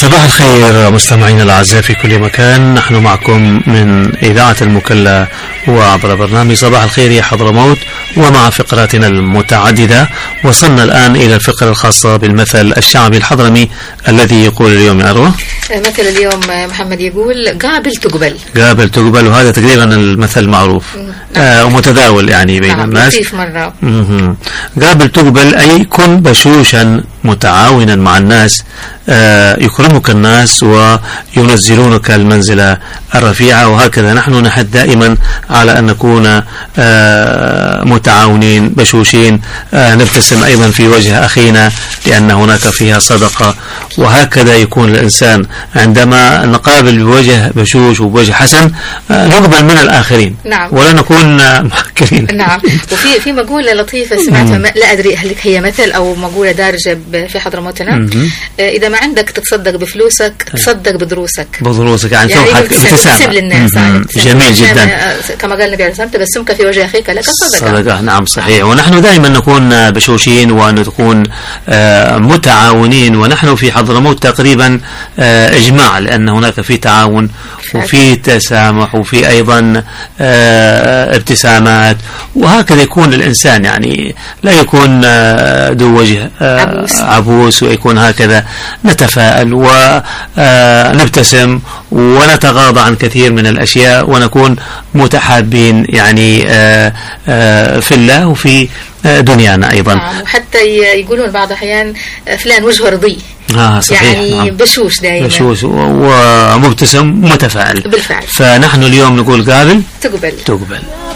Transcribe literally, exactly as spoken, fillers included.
صباح الخير مستمعينا الأعزاء في كل مكان، نحن معكم من إذاعة المكلا وعبر برنامج صباح الخير يا حضرموت، ومع فقراتنا المتعددة. وصلنا الآن إلى الفقرة الخاصة بالمثل الشعبي الحضرمي الذي يقول اليوم يا أروى. مثل اليوم محمد يقول قابل تقبل. قابل تقبل، وهذا تقريبا المثل المعروف آه ومتداول يعني بين نعم الناس. لطيف مرة. قابل تقبل أي كن بشوشا متعاونا مع الناس، آه يكرمك الناس وينزلونك المنزلة الرفيعة، وهكذا نحن نحد دائما على أن نكون آه متعاونين بشوشين، آه نبتسم أيضا في وجه أخينا لأن هناك فيها صدقة، وهكذا يكون الإنسان عندما نقابل بوجه بشوش وبوجه حسن آه نقبل من الآخرين. نعم. ولا نكون محكرين. نعم. وفي في مقولة لطيفة سمعتها، لا أدري هل هي مثل أو مقولة دارجة في حضرموتنا، إذا ما عندك تتصدق بفلوسك تصدق بدروسك. بدروسك يعني, يعني ابتسام للناس. جميل جدا. كما قال النبي عليه الصلاة والسلام تبسمك في وجه أخيك لك صدقة. صدقة. نعم صحيح. ونحن دائما نكون بشوشين ونكون آه متعاونين، ونحن في حضرموت تقريبا آه إجماع، لأن هناك في تعاون وفي تسامح وفي أيضا آه ابتسامات، وهكذا يكون الإنسان، يعني لا يكون آه ذو وجه آه عبوس. عبوس، ويكون هكذا نتفائل ونبتسم ونتغاضى عن كثير من الأشياء، ونكون متحابين يعني آآ آآ في الله وفي دنيانا أيضا. نعم. وحتى يقولون بعض الأحيان فلان وجهه رضي. آه صحيح. يعني نعم. بشوش دائما، بشوش ومبتسم ومتفائل بالفعل. فنحن اليوم نقول قابل تقبل تقبل.